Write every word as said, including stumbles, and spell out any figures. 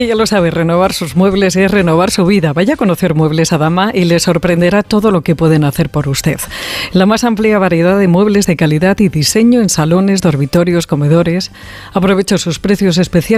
Ya lo sabe, renovar sus muebles es renovar su vida. Vaya a conocer Muebles Adama y le sorprenderá todo lo que pueden hacer por usted. La más amplia variedad de muebles de calidad y diseño en salones, dormitorios, comedores. Aproveche sus precios especiales